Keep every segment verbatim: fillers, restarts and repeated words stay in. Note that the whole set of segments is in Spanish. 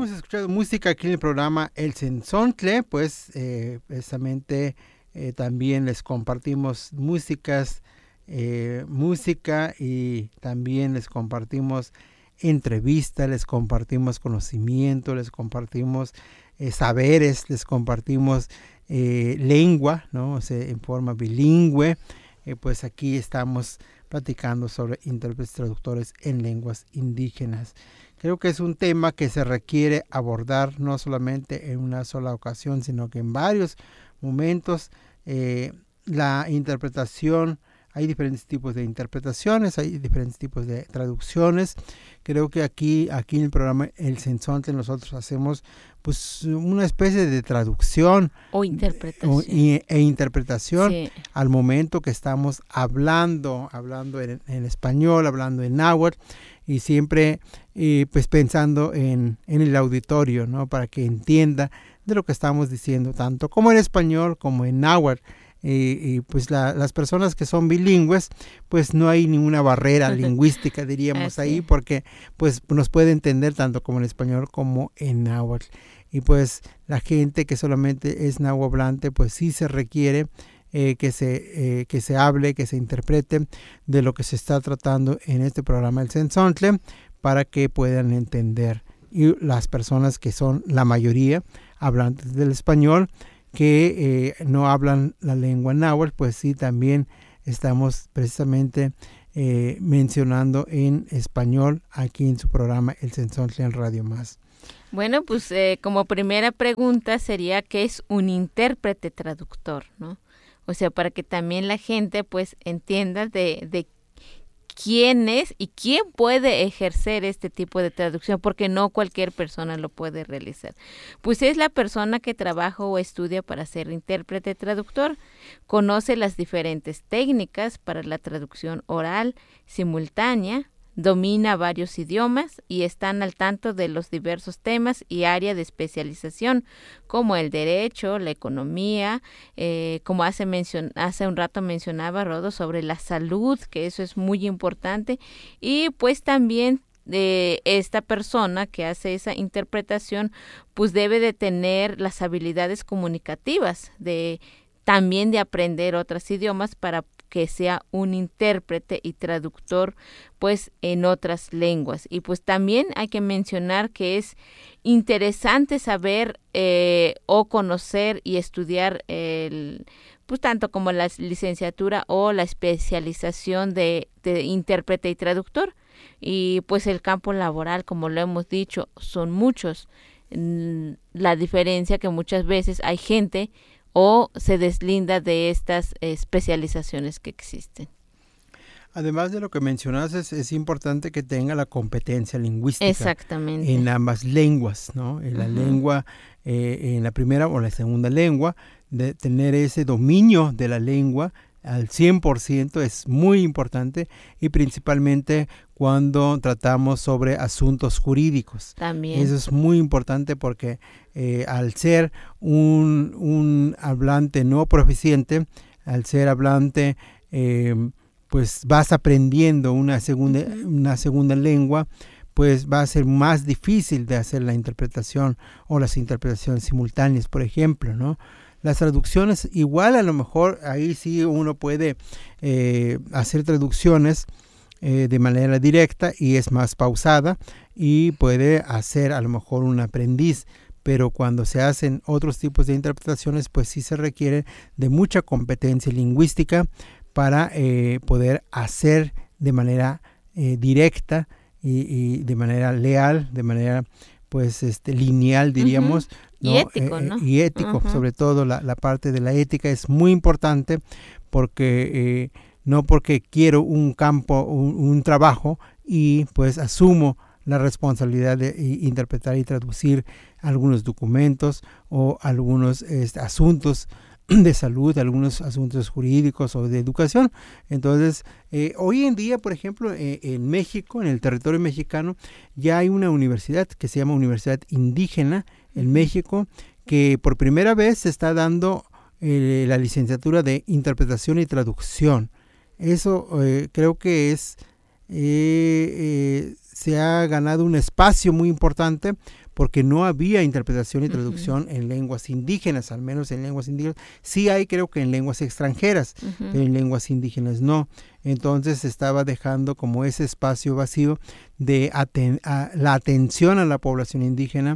hemos escuchado música aquí en el programa El Sensontle, pues eh, precisamente eh, también les compartimos músicas, eh, música y también les compartimos entrevistas, les compartimos conocimiento, les compartimos eh, saberes, les compartimos eh, lengua, ¿no? O sea, en forma bilingüe. Eh, pues aquí estamos platicando sobre intérpretes traductores en lenguas indígenas. Creo que es un tema que se requiere abordar no solamente en una sola ocasión, sino que en varios momentos. Eh, la interpretación, hay diferentes tipos de interpretaciones, hay diferentes tipos de traducciones. Creo que aquí, aquí en el programa El Sensontle nosotros hacemos pues una especie de traducción o interpretación, o, y, e interpretación sí. al momento que estamos hablando, hablando en, en español, hablando en náhuatl, y siempre eh, pues pensando en, en el auditorio, ¿no? Para que entienda de lo que estamos diciendo, tanto como en español como en náhuatl. Y, y pues la, las personas que son bilingües, pues no hay ninguna barrera lingüística, diríamos Así. ahí, porque pues nos puede entender tanto como en español como en náhuatl. Y pues la gente que solamente es nahuatlante, pues sí se requiere eh, que se eh, que se hable, que se interprete de lo que se está tratando en este programa El Sensontle, para que puedan entender. Y las personas que son la mayoría hablantes del español, que eh, no hablan la lengua náhuatl, pues sí, también estamos precisamente eh, mencionando en español aquí en su programa El Sensontle en Radio Más. Bueno, pues eh, como primera pregunta sería ¿qué es un intérprete traductor, ¿no? O sea, para que también la gente pues entienda de, de quién es y quién puede ejercer este tipo de traducción, porque no cualquier persona lo puede realizar. Pues es la persona que trabaja o estudia para ser intérprete traductor, conoce las diferentes técnicas para la traducción oral, simultánea, domina varios idiomas y están al tanto de los diversos temas y áreas de especialización, como el derecho, la economía, eh, como hace, mencion- hace un rato mencionaba Rodo, sobre la salud, que eso es muy importante, y pues también de esta persona que hace esa interpretación, pues debe de tener las habilidades comunicativas, de también de aprender otros idiomas para que sea un intérprete y traductor pues en otras lenguas. Y pues también hay que mencionar que es interesante saber eh, o conocer y estudiar el, pues tanto como la licenciatura o la especialización de, de intérprete y traductor. Y pues el campo laboral, como lo hemos dicho, son muchos. La diferencia que muchas veces hay gente o se deslinda de estas especializaciones que existen. Además de lo que mencionas, es, es importante que tenga la competencia lingüística. Exactamente. En ambas lenguas, ¿no? En la uh-huh. lengua, eh, en la primera o la segunda lengua, de tener ese dominio de la lengua al cien por ciento es muy importante, y principalmente cuando tratamos sobre asuntos jurídicos. También. Eso es muy importante porque eh, al ser un, un hablante no proficiente, al ser hablante, eh, pues vas aprendiendo una segunda, uh-huh. una segunda lengua, pues va a ser más difícil de hacer la interpretación o las interpretaciones simultáneas, por ejemplo, ¿no? Las traducciones, igual a lo mejor ahí sí uno puede eh, hacer traducciones eh, de manera directa y es más pausada y puede hacer a lo mejor un aprendiz, pero cuando se hacen otros tipos de interpretaciones, pues sí se requiere de mucha competencia lingüística para eh, poder hacer de manera eh, directa y, y de manera leal, de manera pues este lineal, diríamos, uh-huh. ¿no? Y ético, eh, ¿no? Y ético, uh-huh. sobre todo la, la parte de la ética es muy importante, porque eh, no porque quiero un campo, un, un trabajo y pues asumo la responsabilidad de interpretar y traducir algunos documentos o algunos este, asuntos de salud, algunos asuntos jurídicos o de educación. Entonces, eh, hoy en día, por ejemplo, eh, en México, en el territorio mexicano, ya hay una universidad que se llama Universidad Indígena en México, que por primera vez se está dando eh, la licenciatura de Interpretación y Traducción. Eso eh, creo que es, eh, eh, se ha ganado un espacio muy importante porque no había interpretación y traducción uh-huh. en lenguas indígenas, al menos en lenguas indígenas. Sí hay, creo que en lenguas extranjeras, uh-huh. pero en lenguas indígenas no. Entonces se estaba dejando como ese espacio vacío de aten- a la atención a la población indígena.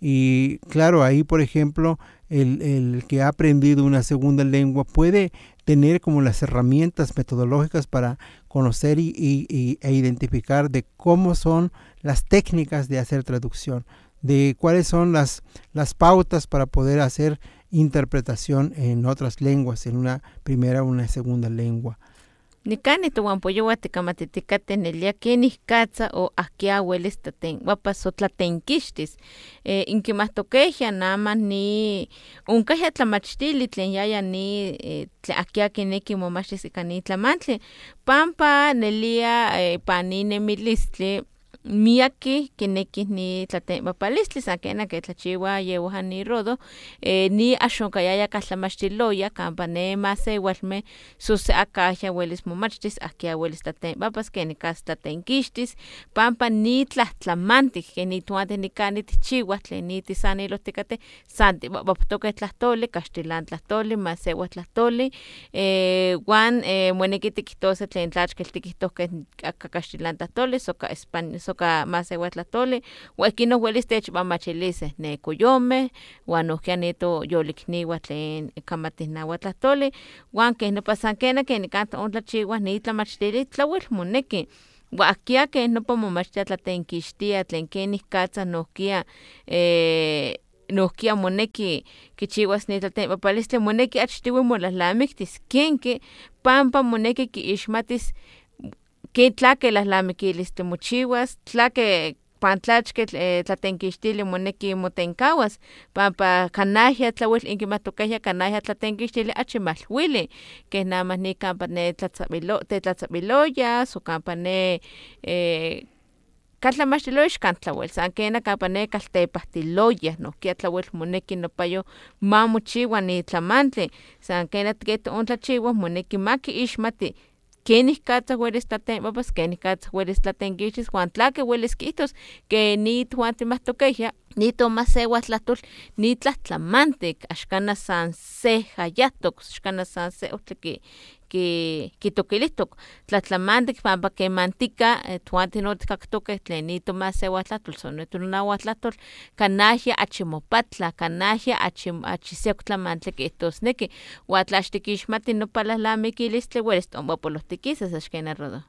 Y claro, ahí por ejemplo, el, el que ha aprendido una segunda lengua puede tener como las herramientas metodológicas para conocer y, y, y, e identificar de cómo son las técnicas de hacer traducción, de cuáles son las, las pautas para poder hacer interpretación en otras lenguas, en una primera o una segunda lengua. Nikani tu wampoyo watikamatitikat tenelia kenih katsa o akia hueles taten wapasotlatenkixtis eh, inkimahtokehya nama ni unkahya tlamachtili tlen yaya ni eh, akia kineki momachtis ikani tlamantli pampa nelia eh, paninemilistle miyaki kineki ni tlatemapalistli sakena ke tlachiwa yewahan ni rodo eh, ni axonkayaya katlamachtiloya kampa ne masewalme suse akahya welis momachtis akia welis tlatempapas keni kas tlatenkixtis pampa ni tlahtlamantik keni tuante nikani tichiwa tlen ni tisanilohtikate santi waptoke tlahtoli kaxtilan tlahtoli masewa tlahtoli eh, wan eh, moneki tikihtose tlen tlachkel tikihtohke kakaxtilan tlahtoli soka español ka masehuatlatoli ua ikino welis techmamachilise ne coyome wan ohkia neto yolikniwa tlen kamatihnawa tlahtoli wan keh nopa san kena ken nikanta ontlachiwa ni tlamachtili tlauel moneki ua akia ken nopa momachtia tlatenkixtia tlen kenih katsa nohkia eh, nohkia moneki kichiwas ni tlatemapalistli moneki achtiui molahlamiktis kenke pampa moneki kiixmatis que tlake lahlamikilistli mochiwas, tlake pantlachke eh, tlatenkixtili moneki motenkawas, pampa kanahya tlauel inkimahtokehya kanahya tlatenkixtili achi malhuili, que nada ni kampa ne tlatzabilo, tetlatzabiloya, so kampa ne eh, katlamachtiloya xkantlauel, san kena kampa ne kaltepahtiloya, nohkia tlauel moneki nopayo mamochiwa ni tlamantli, san kena tiketo ontlachiwa moneki makiixmati kenih katsa huelis tlatempapas, kenih katsa huelis tlatenkixtis, huan tlake huelis kihtos que ni tuan timahtokehya ni tomasewa tlahtol ni tlahtlamantik axkana san se hayahtok, axkana san se ohtli ki ki kitokilihtok tlahtlamantik pampa kemantika tuan tinotkaktoke tlen ni tomasewa tlahtol son tonawa tlahtol kanahya achi mopatla, kanahya achi achi seok tlamantli kihtosneki ua tlaxtikixmati nopa lahlamikilistli huelis tonpopolojtikisas axkena rodo.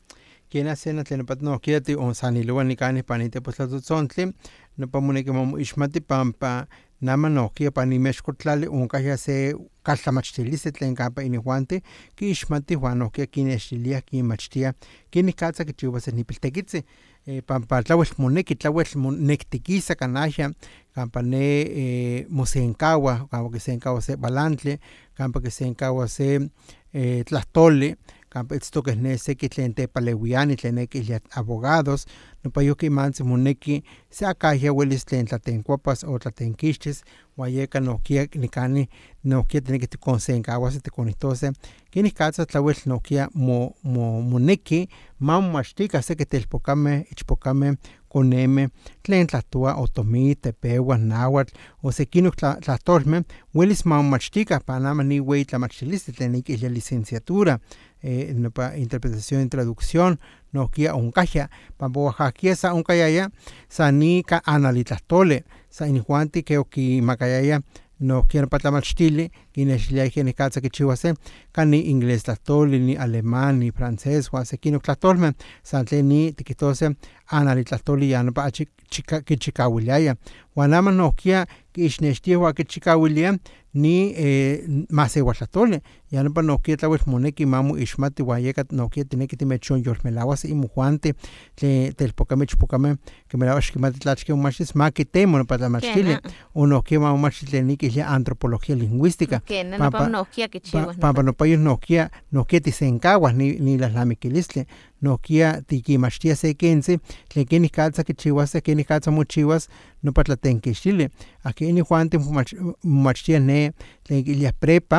Kena sena tlen nohkia tionsanilowa nikani panite poslatotzontli nopa moneki moixmati pampa nama nohkia panimexkotlali onkahya se kaltlamachtilistli tlen kampa inihuanti kiixmati huan nohkia kinextilia kinmachtia kenih katsa kichiwas nipiltekitzi eh, pampa tlauel moneki tlauel monektikisa kanahya kampa ne eh, mosenkawa kampa kisenkawa se balantli kampa kisenkawa se eh, tlahtoli kampa itztokeh ne seki tlen tepaleuiani tlen nekihlia abogados nopayo kimantzi moneki se akahya welis tlen tlatenkuapas o tlatenkixtis ua yeka nohkia nikani nohkia tineki tikonsenkawasi tikonihtose kenih katsa tlauel nohkia mo, mo, moneki mamomachtika seki telpokameh ichpokameh konemeh tlen tlahtoa otomi, tepeua, náhuatl o sekinok tlahtolmeh welis mamomachtika panama ni ueyi tlamachtilistli tlen nikihlia licenciatura eh, nopa interpretación y traducción nohkia onkahya pampa oaxaquia sa onkayaya san ni ka analitlahtoli sa inihuanti ke okimakayaya nohkia nopa tlamachtili kinexiliaya kenih katsa kichiwase kan ni inglés tlahtoli, ni alemán, ni francés huan sekinok tlahtolmeh san tlen ni tikihtose analitlahtoli ya nopa achi kichikawiliaya huan ama nohkia kiixnextia huan kichikawilia ni eh, masewatlahtoli ya nopa nohkia tlauel moneki mamoixmati huan yeka nohkia tineki timechonyolmelawas inmohuanti tlen telpokameh ichpokameh kimelauak xikimati tlachke momachtis makitemo nopa tlamachtili o nohkia mamomachti tlen nikihlia antropología lingüística kena nopa nohkia kichiwas pampa nopayo nohkia nohkia tisenkawah ni, ni lahlamikilistli nohkia tikimachtia se kentzi tlen kenih katsa kichiwase kenih katsa mochiwas nopa tlatenkixtili aki inihuanti momachtia ne tlen kilia prepa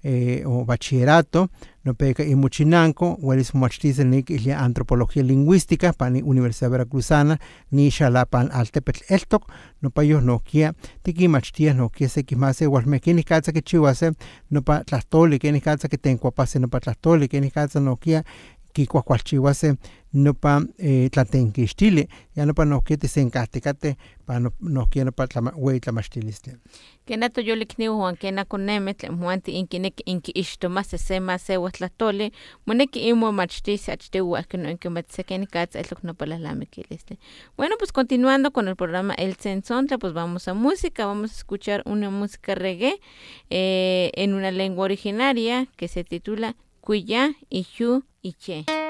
eh, o bachillerato, no peca y muchinanco, huelis muachtizel ni ilia antropología lingüística, pa ni Universidad Veracruzana, ni xalapan altepetl eltok, no pa yo no kia, tiki machtia no kia se kimase, hualmekini katsa que chihuase, no pa tlahtoli, kini katsa que tencuapase, no pa tlahtoli, kini katsa no kia, kikuacualchihuase no pa eh, tlatenquixtili, ya no pa no kia tisencahticate, pa no, no kia no pa tlama, tlamachtilistli. Kena toyolikniu Juan kena konemetl muanti inkinek inki ixtomase sema sewa tlatoli, moneki imo machtis achtiwa que no inkimatseken katsa etlok no palalamiquilistli. Bueno, pues continuando con el programa El Tzentzontle, pues vamos a música, vamos a escuchar una música reggae eh, en una lengua originaria que se titula Cuya y Yu y Che.